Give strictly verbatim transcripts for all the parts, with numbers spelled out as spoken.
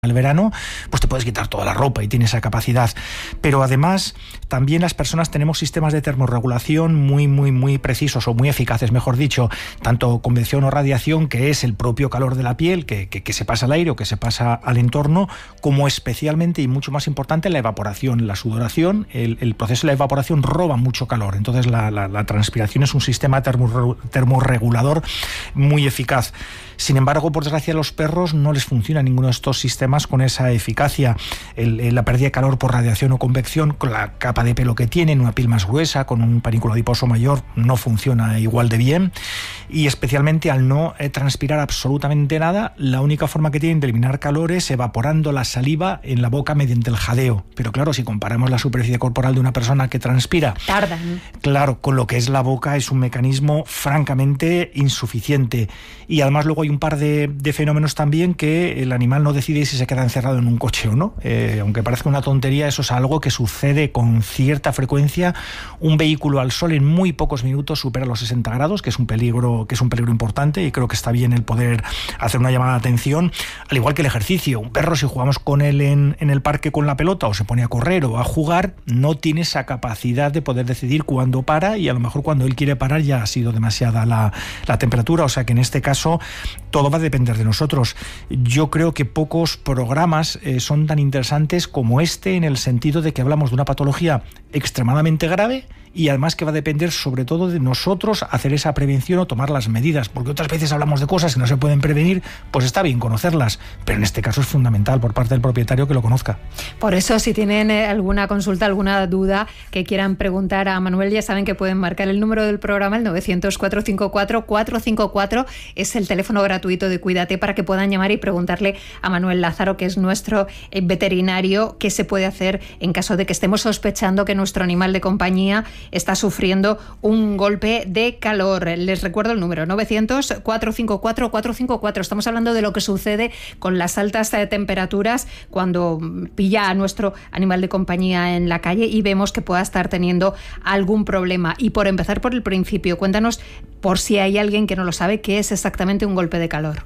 el verano, pues te puedes quitar toda la ropa y tienes esa capacidad. Pero además, también las personas tenemos sistemas de termorregulación muy, muy, muy precisos o muy eficaces, mejor dicho, tanto convección o radiación, que es el propio calor de la piel, que, que, que se pasa al aire o que se pasa al entorno, como especialmente y mucho más importante la evaporación, la sudoración. El, el proceso de la evaporación roba mucho calor, entonces la, la, la transpiración es un sistema termo, termorregulador muy eficaz. Sin embargo, por desgracia, a los perros no les funciona ninguno de estos sistemas con esa eficacia. El, el, la pérdida de calor por radiación o convección, con la capa de pelo que tienen, una piel más gruesa, con un panículo adiposo mayor, no funciona igual de bien. Y especialmente al no eh, transpirar absolutamente nada, la única forma que tienen de eliminar calor es evaporando la saliva en la boca mediante el jadeo. Pero claro, si comparamos la superficie corporal de una persona que transpira, tardan. Claro, con lo que es la boca es un mecanismo francamente insuficiente. Y además luego hay un par de, de fenómenos también que el animal no decide si se queda encerrado en un coche o no. Eh, aunque parezca una tontería, eso es algo que sucede con cierta frecuencia. Un vehículo al sol en muy pocos minutos supera los sesenta grados, que es un peligro, que es un peligro importante, y creo que está bien el poder hacer una llamada de atención. Al igual que el ejercicio, un perro, si jugamos con él en, en el parque con la pelota o se pone a correr o a jugar, no tiene esa capacidad de poder decidir cuándo para, y a lo mejor cuando él quiere parar ya ha sido demasiada la, la temperatura. O sea que en este caso todo va a depender de nosotros. Yo creo que pocos programas eh, son tan interesantes como este, en el sentido de que hablamos de una patología extremadamente grave y además que va a depender sobre todo de nosotros hacer esa prevención o tomar las medidas, porque otras veces hablamos de cosas que no se pueden prevenir, pues está bien conocerlas, pero en este caso es fundamental por parte del propietario que lo conozca. Por eso, si tienen alguna consulta, alguna duda que quieran preguntar a Manuel, ya saben que pueden marcar el número del programa, el novecientos, cuatrocientos cincuenta y cuatro, cuatrocientos cincuenta y cuatro, es el teléfono gratuito de Cuídate, para que puedan llamar y preguntarle a Manuel Lázaro, que es nuestro veterinario, qué se puede hacer en caso de que estemos sospechando que nuestro animal de compañía está sufriendo un golpe de calor. Les recuerdo el número, novecientos, cuatrocientos cincuenta y cuatro, cuatrocientos cincuenta y cuatro. Estamos hablando de lo que sucede con las altas temperaturas cuando pilla a nuestro animal de compañía en la calle y vemos que pueda estar teniendo algún problema. Y por empezar por el principio, cuéntanos, por si hay alguien que no lo sabe, qué es exactamente un golpe de calor.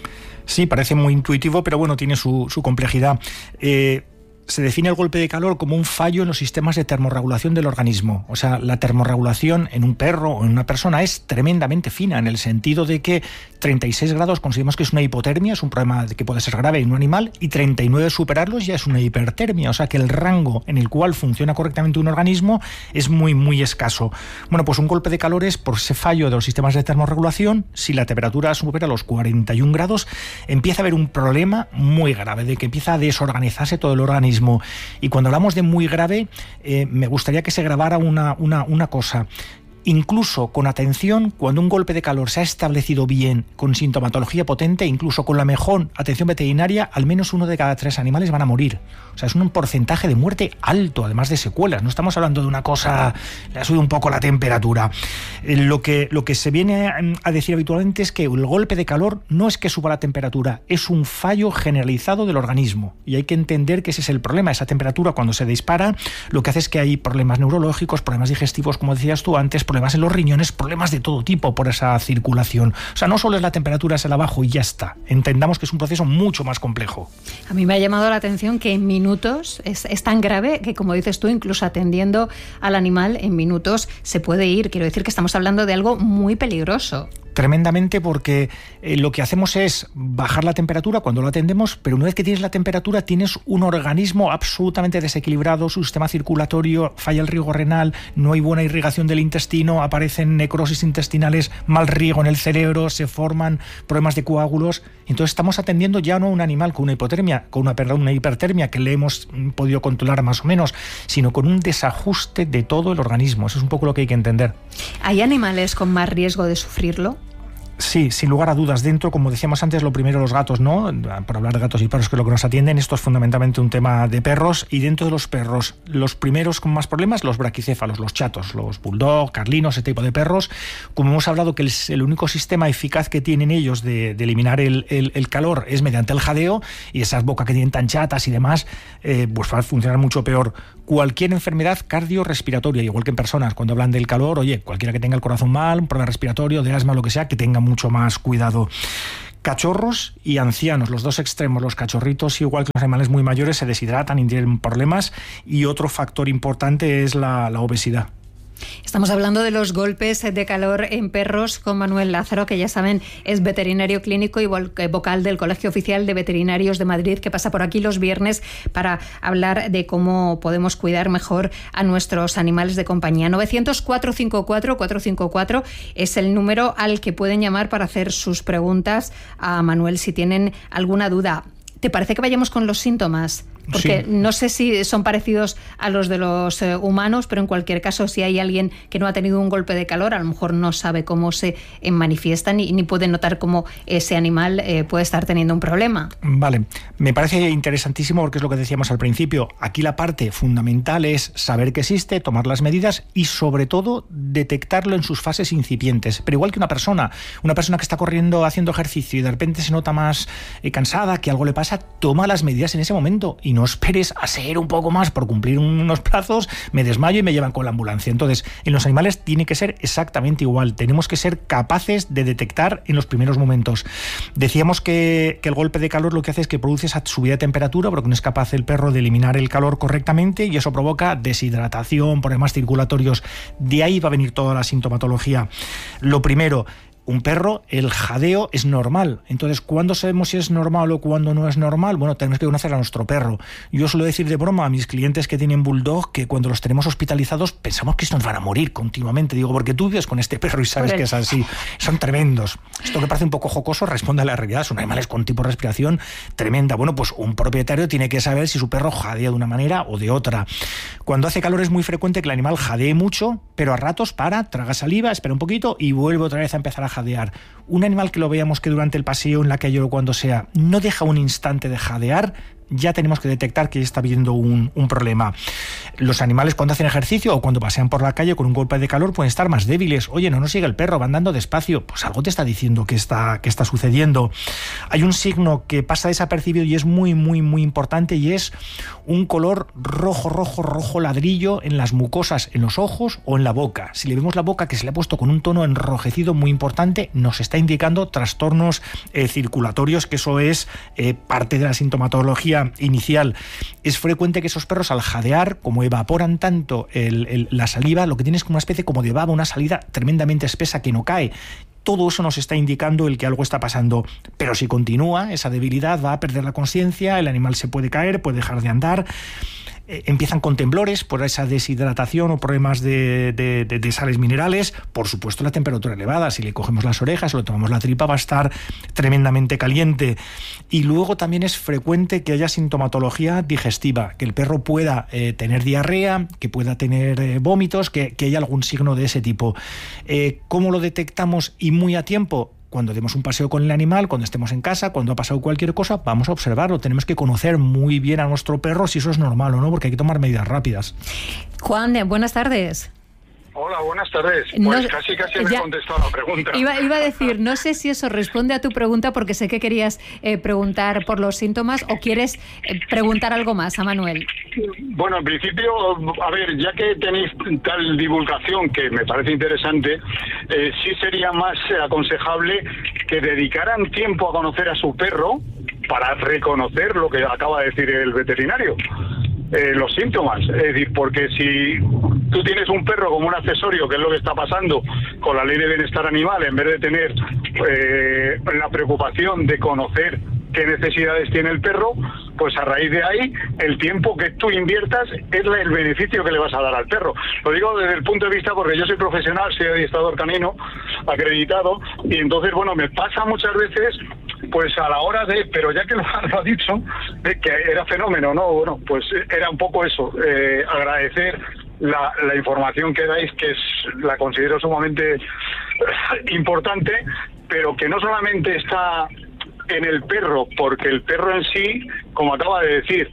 Sí, parece muy intuitivo, pero bueno, tiene su, su complejidad. Eh... Se define el golpe de calor como un fallo en los sistemas de termorregulación del organismo. O sea, la termorregulación en un perro o en una persona es tremendamente fina, en el sentido de que treinta y seis grados consideramos que es una hipotermia, es un problema que puede ser grave en un animal, y treinta y nueve superarlos ya es una hipertermia. O sea, que el rango en el cual funciona correctamente un organismo es muy, muy escaso. Bueno, pues un golpe de calor es por ese fallo de los sistemas de termorregulación. Si la temperatura supera los cuarenta y un grados, empieza a haber un problema muy grave, de que empieza a desorganizarse todo el organismo. Y cuando hablamos de muy grave, eh, me gustaría que se grabara una, una, una cosa. Incluso con atención, cuando un golpe de calor se ha establecido bien, con sintomatología potente, incluso con la mejor atención veterinaria, al menos uno de cada tres animales van a morir. O sea, es un porcentaje de muerte alto, además de secuelas. No estamos hablando de una cosa, le ha subido un poco la temperatura. Eh, lo que, lo que se viene a, a decir habitualmente es que el golpe de calor no es que suba la temperatura, es un fallo generalizado del organismo. Y hay que entender que ese es el problema. Esa temperatura, cuando se dispara, lo que hace es que hay problemas neurológicos, problemas digestivos, como decías tú antes, problemas en los riñones, problemas de todo tipo por esa circulación. O sea, no solo es la temperatura, es el abajo y ya está. Entendamos que es un proceso mucho más complejo. A mí me ha llamado la atención que en minutos es, es tan grave que, como dices tú, incluso atendiendo al animal en minutos se puede ir. Quiero decir que estamos hablando de algo muy peligroso. Tremendamente, porque eh, lo que hacemos es bajar la temperatura cuando lo atendemos, pero una vez que tienes la temperatura tienes un organismo absolutamente desequilibrado, su sistema circulatorio, falla el riego renal, no hay buena irrigación del intestino, aparecen necrosis intestinales, mal riego en el cerebro, se forman problemas de coágulos. Entonces estamos atendiendo ya no a un animal con una hipotermia, con una, perdón, una hipertermia que le hemos podido controlar más o menos, sino con un desajuste de todo el organismo. Eso es un poco lo que hay que entender. ¿Hay animales con más riesgo de sufrirlo? Sí, sin lugar a dudas. Dentro, como decíamos antes, lo primero los gatos, ¿no? Por hablar de gatos y perros, que es lo que nos atienden, esto es fundamentalmente un tema de perros. Y dentro de los perros, los primeros con más problemas, los braquicéfalos, los chatos, los bulldog, carlinos, ese tipo de perros. Como hemos hablado que el, el único sistema eficaz que tienen ellos de, de eliminar el, el, el calor es mediante el jadeo, y esas bocas que tienen tan chatas y demás, eh, pues va a funcionar mucho peor. Cualquier enfermedad cardiorrespiratoria, igual que en personas, cuando hablan del calor, oye, cualquiera que tenga el corazón mal, un problema respiratorio, de asma, lo que sea, que tenga mucho más cuidado. Cachorros y ancianos, los dos extremos. Los cachorritos, igual que los animales muy mayores, se deshidratan y tienen problemas. Y otro factor importante es la, la obesidad. Estamos hablando de los golpes de calor en perros con Manuel Lázaro, que ya saben es veterinario clínico y vocal del Colegio Oficial de Veterinarios de Madrid, que pasa por aquí los viernes para hablar de cómo podemos cuidar mejor a nuestros animales de compañía. novecientos, cuatrocientos cincuenta y cuatro, cuatrocientos cincuenta y cuatro es el número al que pueden llamar para hacer sus preguntas a Manuel si tienen alguna duda. ¿Te parece que vayamos con los síntomas? Porque sí. No sé si son parecidos a los de los eh, humanos, pero en cualquier caso, si hay alguien que no ha tenido un golpe de calor, a lo mejor no sabe cómo se eh, manifiestan ni, ni puede notar cómo ese animal eh, puede estar teniendo un problema. Vale, me parece interesantísimo porque es lo que decíamos al principio. Aquí la parte fundamental es saber que existe, tomar las medidas y sobre todo detectarlo en sus fases incipientes. Pero igual que una persona, una persona que está corriendo, haciendo ejercicio y de repente se nota más eh, cansada, que algo le pasa, toma las medidas en ese momento y no esperes a ser un poco más por cumplir unos plazos, me desmayo y me llevan con la ambulancia. Entonces, en los animales tiene que ser exactamente igual. Tenemos que ser capaces de detectar en los primeros momentos. Decíamos que, que el golpe de calor lo que hace es que produce esa subida de temperatura porque no es capaz el perro de eliminar el calor correctamente y eso provoca deshidratación, problemas circulatorios. De ahí va a venir toda la sintomatología. Lo primero, un perro, el jadeo es normal. Entonces, ¿cuándo sabemos si es normal o cuándo no es normal? Bueno, tenemos que conocer a nuestro perro. Yo suelo decir de broma a mis clientes que tienen bulldog que cuando los tenemos hospitalizados pensamos que estos van a morir continuamente. Digo, porque tú vives con este perro y sabes que es así. Son tremendos. Esto que parece un poco jocoso responde a la realidad. Son animales con tipo de respiración tremenda. Bueno, pues un propietario tiene que saber si su perro jadea de una manera o de otra. Cuando hace calor es muy frecuente que el animal jadee mucho, pero a ratos para, traga saliva, espera un poquito y vuelve otra vez a empezar a jadear. Un animal que lo veamos que durante el paseo, en la calle o cuando sea, no deja un instante de jadear, ya tenemos que detectar que está habiendo un, un problema. Los animales cuando hacen ejercicio o cuando pasean por la calle con un golpe de calor pueden estar más débiles. Oye, no nos sigue el perro, va andando despacio. Pues algo te está diciendo que está, que está sucediendo. Hay un signo que pasa desapercibido y es muy, muy, muy importante y es un color rojo, rojo, rojo ladrillo en las mucosas, en los ojos o en la boca. Si le vemos la boca que se le ha puesto con un tono enrojecido muy importante, nos está indicando trastornos eh, circulatorios, que eso es eh, parte de la sintomatología inicial. Es frecuente que esos perros al jadear, como evaporan tanto el, el, la saliva, lo que tiene es como una especie como de baba, una salida tremendamente espesa que no cae. Todo eso nos está indicando el que algo está pasando. Pero si continúa, esa debilidad va a perder la conciencia, el animal se puede caer, puede dejar de andar. Eh, empiezan con temblores por esa deshidratación o problemas de, de, de, de sales minerales. Por supuesto, la temperatura elevada. Si le cogemos las orejas o le tomamos la tripa, va a estar tremendamente caliente. Y luego también es frecuente que haya sintomatología digestiva, que el perro pueda eh, tener diarrea, que pueda tener eh, vómitos, que, que haya algún signo de ese tipo. Eh, ¿Cómo lo detectamos y muy a tiempo? Cuando demos un paseo con el animal, cuando estemos en casa, cuando ha pasado cualquier cosa, vamos a observarlo. Tenemos que conocer muy bien a nuestro perro si eso es normal o no, porque hay que tomar medidas rápidas. Juan, buenas tardes. Hola, buenas tardes. Pues no, casi casi me he contestado la pregunta. Iba, iba a decir, no sé si eso responde a tu pregunta, porque sé que querías eh, preguntar por los síntomas, o quieres eh, preguntar algo más a Manuel. Bueno, en principio, a ver, ya que tenéis tal divulgación que me parece interesante, eh, sí sería más aconsejable que dedicaran tiempo a conocer a su perro para reconocer lo que acaba de decir el veterinario. Eh, los síntomas, es decir, porque si tú tienes un perro como un accesorio, que es lo que está pasando con la ley de bienestar animal, en vez de tener eh, la preocupación de conocer qué necesidades tiene el perro, pues a raíz de ahí, el tiempo que tú inviertas es el beneficio que le vas a dar al perro. Lo digo desde el punto de vista porque yo soy profesional, soy adiestrador canino, acreditado, y entonces, bueno, me pasa muchas veces, pues a la hora de, pero ya que lo ha dicho, de que era fenómeno, ¿no? Bueno, pues era un poco eso, eh, agradecer la, la información que dais, que es, la considero sumamente importante, pero que no solamente está en el perro, porque el perro en sí, como acaba de decir,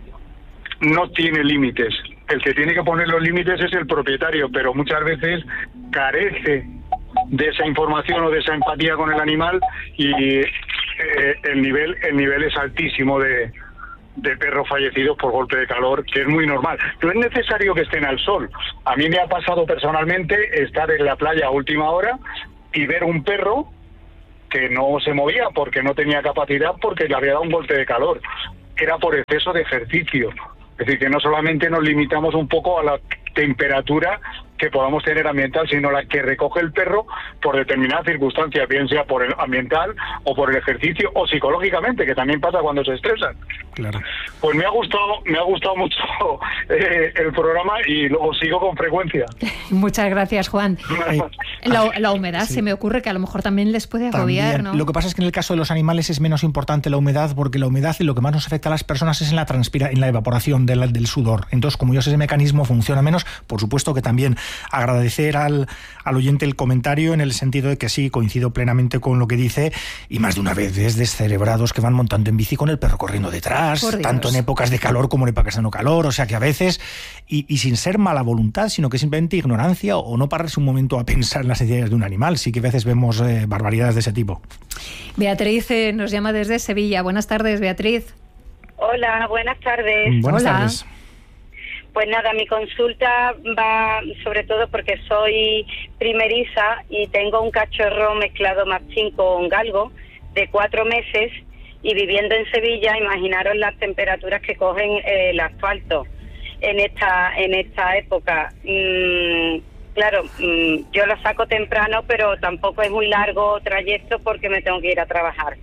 no tiene límites. El que tiene que poner los límites es el propietario, pero muchas veces carece de esa información o de esa empatía con el animal y eh, el nivel el nivel es altísimo de, de perros fallecidos por golpe de calor, que es muy normal. No es necesario que estén al sol. A mí me ha pasado personalmente estar en la playa a última hora y ver un perro que no se movía porque no tenía capacidad, porque le había dado un golpe de calor. Era por exceso de ejercicio. Es decir, que no solamente nos limitamos un poco a la temperatura que podamos tener ambiental, sino la que recoge el perro por determinadas circunstancias, bien sea por el ambiental o por el ejercicio o psicológicamente, que también pasa cuando se estresan. Claro. Pues me ha gustado, me ha gustado mucho eh, el programa y lo sigo con frecuencia. Muchas gracias, Juan. Ay, La, la humedad, sí. se me ocurre que a lo mejor también les puede agobiar, También. ¿no? Lo que pasa es que en el caso de los animales es menos importante la humedad, porque la humedad lo que más nos afecta a las personas es en la transpira, en la evaporación del, del sudor. Entonces, como yo sé ese mecanismo funciona menos, por supuesto que también agradecer al, al oyente el comentario en el sentido de que sí, coincido plenamente con lo que dice, y más de una vez es descerebrados que van montando en bici con el perro corriendo detrás, tanto en épocas de calor como en épocas de no calor, o sea que a veces, y, y sin ser mala voluntad, sino que simplemente ignorancia o no pararse un momento a pensar en las necesidades de un animal. Sí que a veces vemos eh, barbaridades de ese tipo. Beatriz eh, nos llama desde Sevilla. Buenas tardes, Beatriz. Hola, buenas tardes. Buenas Hola. tardes. Pues nada, mi consulta va sobre todo porque soy primeriza y tengo un cachorro mezclado machín con galgo de cuatro meses y viviendo en Sevilla, imaginaros las temperaturas que cogen eh, el asfalto en esta en esta época. Mm, claro, mm, yo lo saco temprano, pero tampoco es un largo trayecto porque me tengo que ir a trabajar.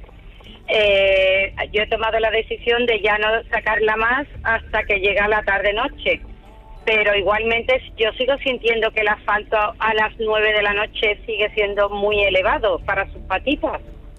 Eh, yo he tomado la decisión de ya no sacarla más hasta que llega la tarde-noche, pero igualmente yo sigo sintiendo que el asfalto a las nueve de la noche sigue siendo muy elevado para sus patitas.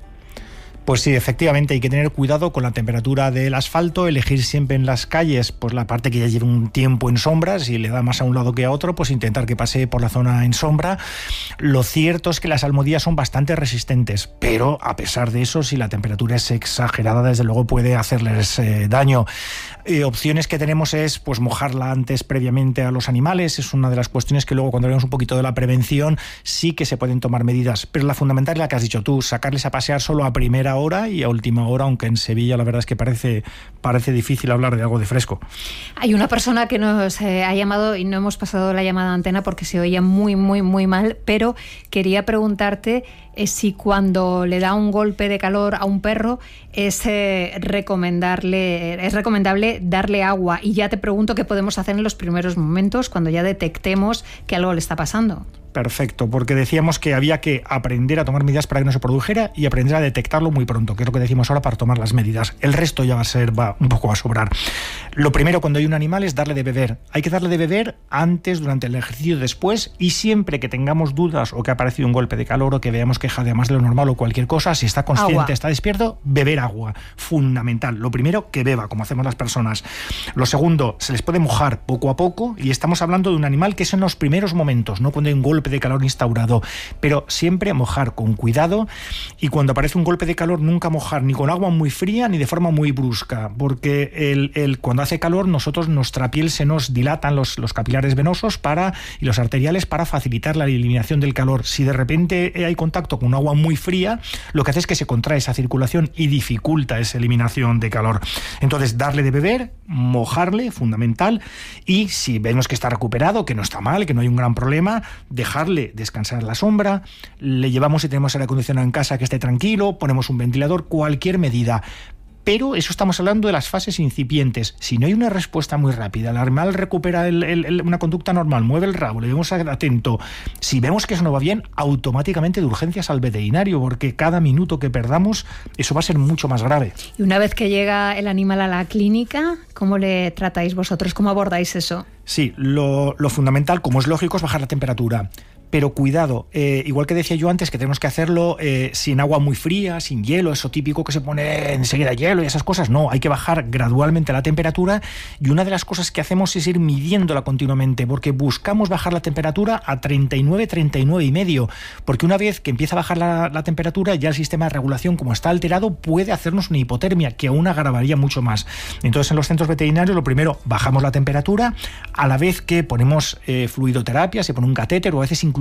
Pues sí, efectivamente hay que tener cuidado con la temperatura del asfalto, elegir siempre en las calles pues la parte que ya lleva un tiempo en sombra, si le da más a un lado que a otro, pues intentar que pase por la zona en sombra. Lo cierto es que las almohadillas son bastante resistentes, pero a pesar de eso, si la temperatura es exagerada, desde luego puede hacerles eh, daño. Eh, opciones que tenemos es pues mojarla antes previamente a los animales, es una de las cuestiones que luego cuando hablamos un poquito de la prevención sí que se pueden tomar medidas, pero la fundamental es la que has dicho tú, sacarles a pasear solo a primera hora y a última hora, aunque en Sevilla la verdad es que parece, parece difícil hablar de algo de fresco. Hay una persona que nos eh, ha llamado y no hemos pasado la llamada a antena porque se oía muy, muy, muy mal, pero quería preguntarte eh, si cuando le da un golpe de calor a un perro es, eh, recomendarle, es recomendable darle agua. Y ya te pregunto qué podemos hacer en los primeros momentos cuando ya detectemos que algo le está pasando. Perfecto, porque decíamos que había que aprender a tomar medidas para que no se produjera y aprender a detectarlo muy pronto, que es lo que decimos ahora para tomar las medidas. El resto ya va a ser, va un poco a sobrar. Lo primero cuando hay un animal es darle de beber. Hay que darle de beber antes, durante el ejercicio, después, y siempre que tengamos dudas o que ha aparecido un golpe de calor o que veamos que jadea más de lo normal o cualquier cosa, si está consciente, agua. Está despierto, beber agua. Fundamental. Lo primero, que beba, como hacemos las personas. Lo segundo, se les puede mojar poco a poco y estamos hablando de un animal que es en los primeros momentos, no cuando hay un golpe de calor instaurado, pero siempre mojar con cuidado y cuando aparece un golpe de calor nunca mojar ni con agua muy fría ni de forma muy brusca, porque el, el, cuando hace calor nosotros, nuestra piel se nos dilatan los, los capilares venosos para, y los arteriales para facilitar la eliminación del calor. Si de repente hay contacto con agua muy fría, lo que hace es que se contrae esa circulación y dificulta esa eliminación de calor. Entonces darle de beber, mojarle, fundamental, y si vemos que está recuperado, que no está mal, que no hay un gran problema, dejarle descansar en la sombra, le llevamos, si tenemos aire acondicionado en casa, que esté tranquilo, ponemos un ventilador, cualquier medida. Pero eso estamos hablando de las fases incipientes. Si no hay una respuesta muy rápida, el animal recupera el, el, el, una conducta normal, mueve el rabo, le vemos atento. Si vemos que eso no va bien, automáticamente de urgencias al veterinario, porque cada minuto que perdamos, eso va a ser mucho más grave. Y una vez que llega el animal a la clínica, ¿cómo le tratáis vosotros? ¿Cómo abordáis eso? Sí, lo, lo fundamental, como es lógico, es bajar la temperatura. Pero cuidado, eh, igual que decía yo antes, que tenemos que hacerlo eh, sin agua muy fría, sin hielo, eso típico que se pone enseguida hielo y esas cosas. No, hay que bajar gradualmente la temperatura y una de las cosas que hacemos es ir midiéndola continuamente, porque buscamos bajar la temperatura a treinta y nueve, treinta y nueve y medio, porque una vez que empieza a bajar la, la temperatura, ya el sistema de regulación, como está alterado, puede hacernos una hipotermia, que aún agravaría mucho más. Entonces, en los centros veterinarios, lo primero, bajamos la temperatura, a la vez que ponemos eh, fluidoterapia, se pone un catéter o a veces incluso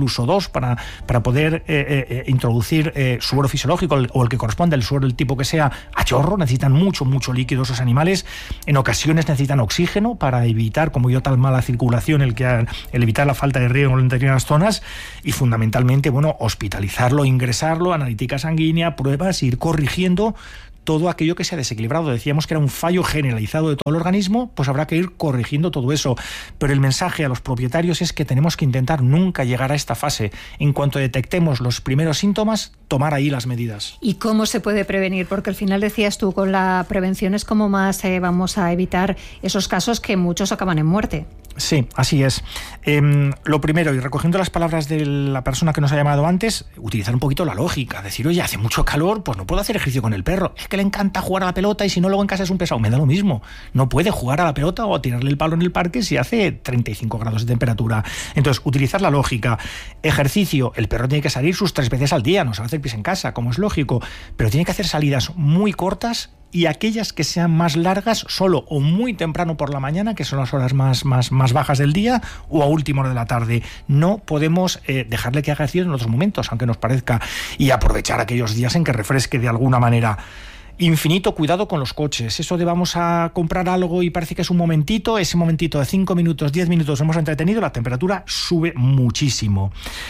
incluso dos, para, para poder eh, eh, introducir eh, suero fisiológico o el que corresponde, el suero del tipo que sea, a chorro. Necesitan mucho, mucho líquido esos animales. En ocasiones necesitan oxígeno para evitar, como yo, tal mala circulación, el, que, el evitar la falta de riego en determinadas zonas, y fundamentalmente, bueno, hospitalizarlo, ingresarlo, analítica sanguínea, pruebas, ir corrigiendo todo aquello que se ha desequilibrado. Decíamos que era un fallo generalizado de todo el organismo, pues habrá que ir corrigiendo todo eso. Pero el mensaje a los propietarios es que tenemos que intentar nunca llegar a esta fase. En cuanto detectemos los primeros síntomas, tomar ahí las medidas. ¿Y cómo se puede prevenir? Porque al final decías tú, con la prevención es como más eh, vamos a evitar esos casos que muchos acaban en muerte. Sí, así es. Eh, lo primero, y recogiendo las palabras de la persona que nos ha llamado antes, utilizar un poquito la lógica. Decir, oye, hace mucho calor, pues no puedo hacer ejercicio con el perro. Es que le encanta jugar a la pelota y si no, luego en casa es un pesado. Me da lo mismo. No puede jugar a la pelota o a tirarle el palo en el parque si hace treinta y cinco grados de temperatura. Entonces, utilizar la lógica. Ejercicio. El perro tiene que salir sus tres veces al día. No se va a hacer pis en casa, como es lógico. Pero tiene que hacer salidas muy cortas, y aquellas que sean más largas solo o muy temprano por la mañana, que son las horas más, más, más bajas del día, o a última hora de la tarde. No podemos eh, dejarle que haga ejercicio en otros momentos, aunque nos parezca, y aprovechar aquellos días en que refresque de alguna manera. Infinito cuidado con los coches. Eso de vamos a comprar algo y parece que es un momentito, ese momentito de cinco minutos, diez minutos hemos entretenido, la temperatura sube muchísimo.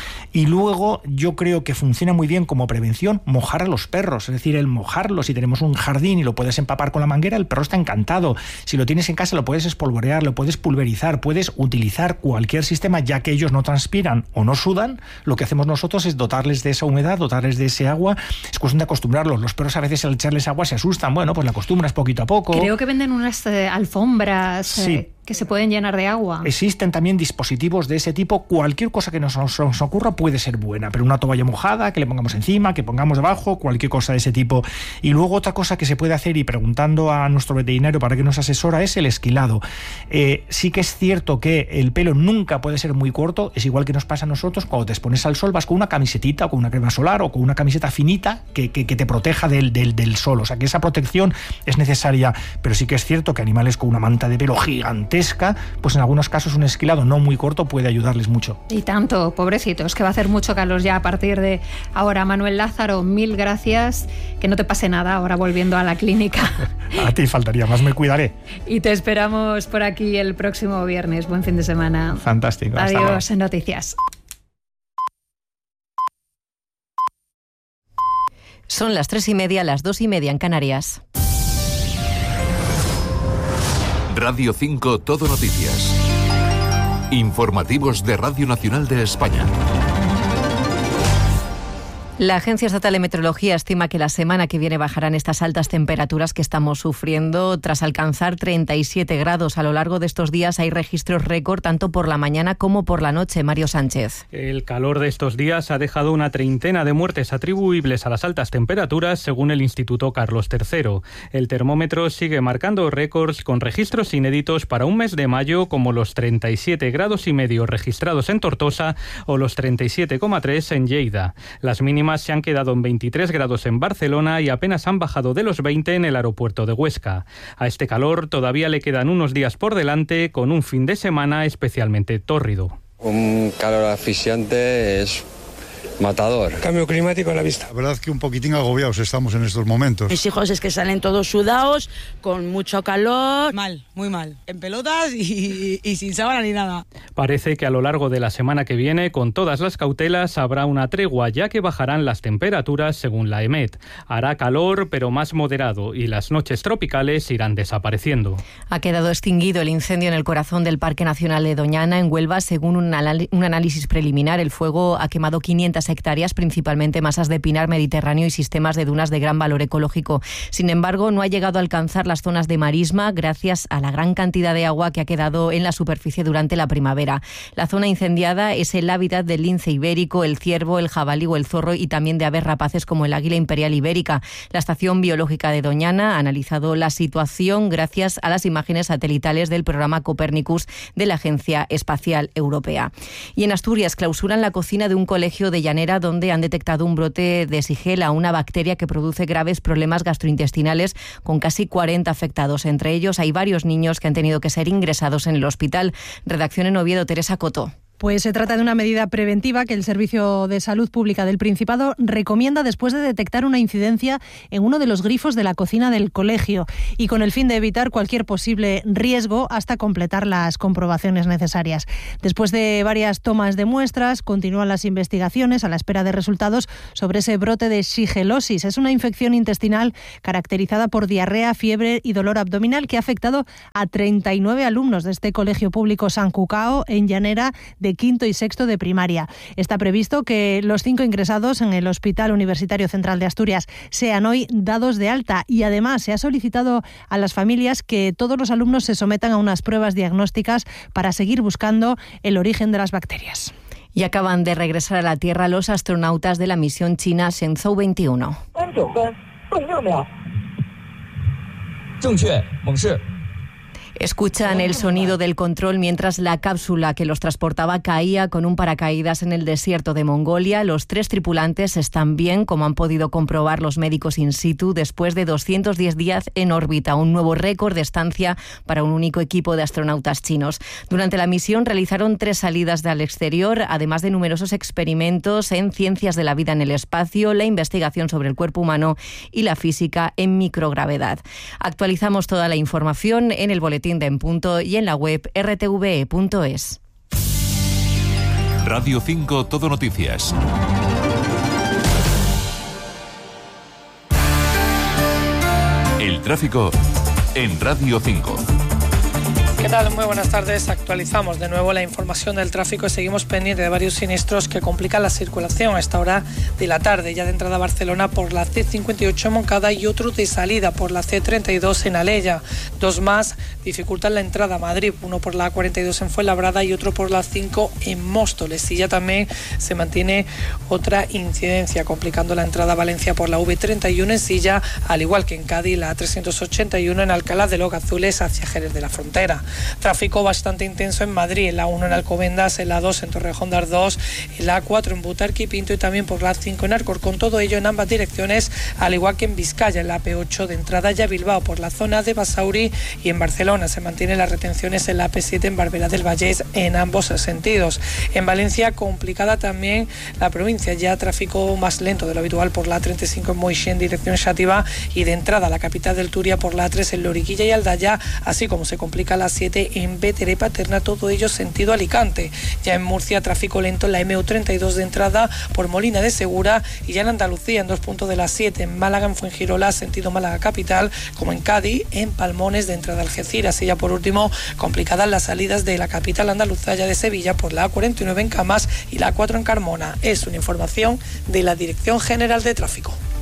Y luego yo creo que funciona muy bien como prevención mojar a los perros, es decir, el mojarlo. Si tenemos un jardín y lo puedes empapar con la manguera, el perro está encantado. Si lo tienes en casa, lo puedes espolvorear, lo puedes pulverizar, puedes utilizar cualquier sistema, ya que ellos no transpiran o no sudan. Lo que hacemos nosotros es dotarles de esa humedad, dotarles de ese agua. Es cuestión de acostumbrarlos. Los perros a veces al echarles agua se asustan. Bueno, pues la acostumbras poquito a poco. Creo que venden unas eh, alfombras... Sí. Eh... que se pueden llenar de agua. Existen también dispositivos de ese tipo. Cualquier cosa que nos, nos, nos ocurra puede ser buena, pero una toalla mojada que le pongamos encima, que pongamos debajo, cualquier cosa de ese tipo. Y luego otra cosa que se puede hacer, y preguntando a nuestro veterinario para que nos asesora, es el esquilado. Eh, sí que es cierto que el pelo nunca puede ser muy corto. Es igual que nos pasa a nosotros cuando te expones al sol, vas con una camisetita o con una crema solar o con una camiseta finita que, que, que te proteja del, del, del sol. O sea que esa protección es necesaria, pero sí que es cierto que animales con una manta de pelo gigante, pues en algunos casos un esquilado no muy corto puede ayudarles mucho. Y tanto, pobrecitos, que va a hacer mucho calor ya a partir de ahora. Manuel Lázaro, mil gracias, que no te pase nada ahora volviendo a la clínica. A ti faltaría más, me cuidaré. Y te esperamos por aquí el próximo viernes. Buen fin de semana. Fantástico. Adiós en Noticias. Son las tres y media, las dos y media en Canarias. Radio cinco Todo Noticias. Informativos de Radio Nacional de España. La Agencia Estatal de Meteorología estima que la semana que viene bajarán estas altas temperaturas que estamos sufriendo. Tras alcanzar treinta y siete grados a lo largo de estos días, hay registros récord tanto por la mañana como por la noche. Mario Sánchez. El calor de estos días ha dejado una treintena de muertes atribuibles a las altas temperaturas, según el Instituto Carlos tercero. El termómetro sigue marcando récords con registros inéditos para un mes de mayo, como los treinta y siete grados y medio registrados en Tortosa o los treinta y siete coma tres en Lleida. Las mínimas se han quedado en veintitrés grados en Barcelona y apenas han bajado de los veinte en el aeropuerto de Huesca. A este calor todavía le quedan unos días por delante, con un fin de semana especialmente tórrido. Un calor asfixiante es matador. Cambio climático a la vista. La verdad es que un poquitín agobiados estamos en estos momentos. Mis hijos es que salen todos sudados, con mucho calor. Mal, muy mal. En pelotas y, y sin sábana ni nada. Parece que a lo largo de la semana que viene, con todas las cautelas, habrá una tregua, ya que bajarán las temperaturas según la EMET. Hará calor, pero más moderado, y las noches tropicales irán desapareciendo. Ha quedado extinguido el incendio en el corazón del Parque Nacional de Doñana, en Huelva. Según un, anal- un análisis preliminar, el fuego ha quemado quinientas hectáreas, principalmente masas de pinar mediterráneo y sistemas de dunas de gran valor ecológico. Sin embargo, no ha llegado a alcanzar las zonas de marisma gracias a la gran cantidad de agua que ha quedado en la superficie durante la primavera. La zona incendiada es el hábitat del lince ibérico, el ciervo, el jabalí o el zorro, y también de aves rapaces como el águila imperial ibérica. La Estación Biológica de Doñana ha analizado la situación gracias a las imágenes satelitales del programa Copernicus de la Agencia Espacial Europea. Y en Asturias clausuran la cocina de un colegio de Llanera, donde han detectado un brote de Shigella, una bacteria que produce graves problemas gastrointestinales, con casi cuarenta afectados. Entre ellos hay varios niños que han tenido que ser ingresados en el hospital. Redacción en Oviedo, Teresa Coto. Pues se trata de una medida preventiva que el Servicio de Salud Pública del Principado recomienda después de detectar una incidencia en uno de los grifos de la cocina del colegio y con el fin de evitar cualquier posible riesgo hasta completar las comprobaciones necesarias. Después de varias tomas de muestras, continúan las investigaciones a la espera de resultados sobre ese brote de shigelosis. Es una infección intestinal caracterizada por diarrea, fiebre y dolor abdominal que ha afectado a treinta y nueve alumnos de este colegio público San Cucao en Llanera de quinto y sexto de primaria. Está previsto que los cinco ingresados en el Hospital Universitario Central de Asturias sean hoy dados de alta y además se ha solicitado a las familias que todos los alumnos se sometan a unas pruebas diagnósticas para seguir buscando el origen de las bacterias. Y acaban de regresar a la Tierra los astronautas de la misión china Shenzhou veintiuno. Escuchan el sonido del control mientras la cápsula que los transportaba caía con un paracaídas en el desierto de Mongolia. Los tres tripulantes están bien, como han podido comprobar los médicos in situ, después de doscientos diez días en órbita, un nuevo récord de estancia para un único equipo de astronautas chinos. Durante la misión realizaron tres salidas al exterior, además de numerosos experimentos en ciencias de la vida en el espacio, la investigación sobre el cuerpo humano y la física en microgravedad. Actualizamos toda la información en el boletín de En Punto y en la web r t v e punto es. Radio cinco Todo Noticias. El tráfico en Radio cinco. ¿Qué tal? Muy buenas tardes. Actualizamos de nuevo la información del tráfico y seguimos pendientes de varios siniestros que complican la circulación a esta hora de la tarde. Ya de entrada a Barcelona por la C cincuenta y ocho en Moncada y otro de salida por la C treinta y dos en Alella. Dos más dificultan la entrada a Madrid, uno por la A cuarenta y dos en Fuenlabrada y otro por la cinco en Móstoles. Y ya también se mantiene otra incidencia complicando la entrada a Valencia por la V treinta y uno en Silla, al igual que en Cádiz la A trescientos ochenta y uno en Alcalá de los Azules hacia Jerez de la Frontera. Tráfico bastante intenso en Madrid, en la uno en Alcobendas, en la dos en Torrejón de Ardoz, en la A cuatro en Butarque y Pinto y también por la cinco en Alcorcón, todo ello en ambas direcciones, al igual que en Vizcaya, en la P ocho de entrada ya Bilbao por la zona de Basauri y en Barcelona se mantienen las retenciones en la P siete en Barberá del Vallés en ambos sentidos. En Valencia complicada también la provincia, ya tráfico más lento de lo habitual por la A treinta y cinco en Moixent dirección Xàtiva y de entrada a la capital del Turia por la A tres en Loriguilla y Aldaya, así como se complica la siete en Bétera y Paterna, todo ello sentido Alicante. Ya en Murcia tráfico lento en la M U treinta y dos de entrada por Molina de Segura y ya en Andalucía en dos puntos de la siete, en Málaga en Fuengirola sentido Málaga capital, como en Cádiz en Palmones de entrada a Algeciras y ya por último complicadas las salidas de la capital andaluza ya de Sevilla por la A cuarenta y nueve en Camas y la A cuatro en Carmona. Es una información de la Dirección General de Tráfico.